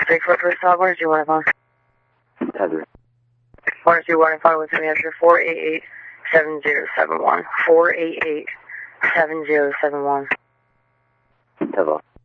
Bigfoot first dog, where did you want to phone? Tether. Where did you want to phone with me after 488-7071? 488-7071. Hello.